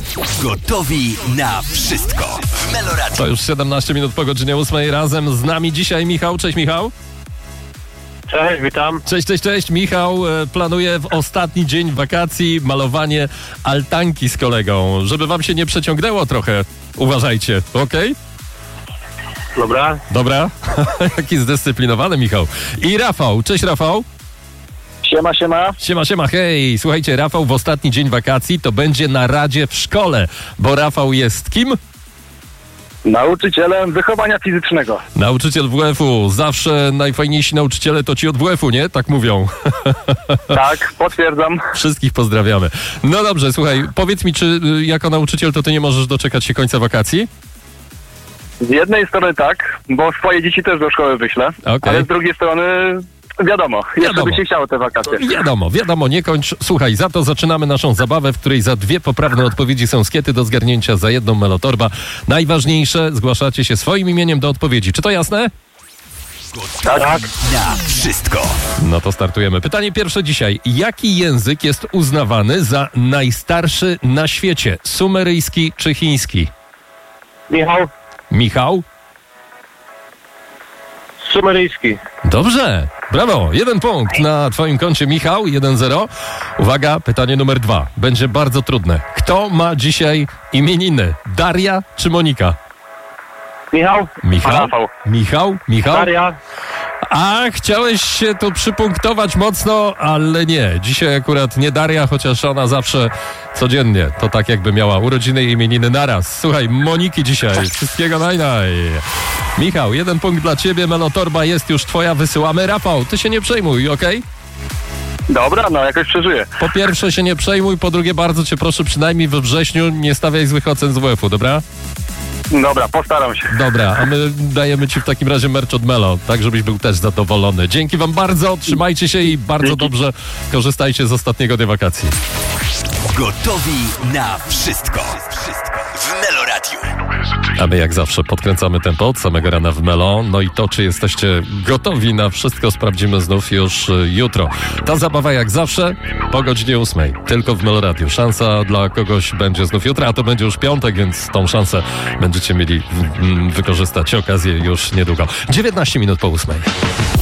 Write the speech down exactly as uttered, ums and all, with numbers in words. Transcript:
Gotowi na wszystko w Meloradiu. To już siedemnaście minut po godzinie ósmej. Razem z nami dzisiaj Michał. Cześć Michał. Cześć, witam. Cześć, cześć, cześć. Michał e, planuje w ostatni dzień wakacji malowanie altanki z kolegą. Żeby wam się nie przeciągnęło trochę. Uważajcie, okej? Dobra. Dobra. Jaki zdyscyplinowany Michał. I Rafał. Cześć Rafał. Siema, siema. Siema, siema, hej. Słuchajcie, Rafał w ostatni dzień wakacji to będzie na radzie w szkole, bo Rafał jest kim? Nauczycielem wychowania fizycznego. Nauczyciel W W F-u. Zawsze najfajniejsi nauczyciele to ci od W W F-u, nie? Tak mówią. Tak, potwierdzam. Wszystkich pozdrawiamy. No dobrze, słuchaj, powiedz mi, czy y, jako nauczyciel to ty nie możesz doczekać się końca wakacji? Z jednej strony tak, bo swoje dzieci też do szkoły wyślę, Okej. ale z drugiej strony wiadomo, jeszcze Wiadomo. by się chciało te wakacje. Wiadomo, wiadomo, nie kończ. Słuchaj, za to zaczynamy naszą zabawę, w której za dwie poprawne odpowiedzi są skiety do zgarnięcia, za jedną melotorba. Najważniejsze, zgłaszacie się swoim imieniem do odpowiedzi. Czy to jasne? Gotowi na wszystko. No to startujemy. Pytanie pierwsze dzisiaj. Jaki język jest uznawany za najstarszy na świecie? Sumeryjski czy chiński? Michał, Michał? sumeryjski. Dobrze, brawo, jeden punkt na twoim koncie, Michał, jeden zero. Uwaga, pytanie numer dwa, będzie bardzo trudne. Kto ma dzisiaj imieniny? Daria czy Monika? Michał? Michał? Rafał. Michał? Michał? Daria? A, chciałeś się tu przypunktować mocno, ale nie. Dzisiaj akurat nie Daria, chociaż ona zawsze codziennie to tak jakby miała urodziny i imieniny naraz. Słuchaj, Moniki dzisiaj. Wszystkiego naj, naj. Michał, jeden punkt dla ciebie, melotorba jest już twoja, wysyłamy. Rafał, ty się nie przejmuj, okej? Dobra, no jakoś przeżyję. Po pierwsze się nie przejmuj, po drugie bardzo cię proszę, przynajmniej we wrześniu nie stawiaj złych ocen z W F-u, dobra? Dobra, postaram się. Dobra, a my dajemy ci w takim razie merch od Melo, tak żebyś był też zadowolony. Dzięki wam bardzo, trzymajcie się i bardzo Dzięki. dobrze korzystajcie z ostatniego dnia wakacji. Gotowi na wszystko. Wszystko w Meloradiu. A my jak zawsze podkręcamy tempo od samego rana w Melo. No i to, czy jesteście gotowi na wszystko, sprawdzimy znów już y, jutro. Ta zabawa jak zawsze po godzinie ósmej. Tylko w Meloradiu. Szansa dla kogoś będzie znów jutro, a to będzie już piątek, więc tą szansę będziecie mieli mm, wykorzystać okazję już niedługo. dziewiętnaście minut po ósmej.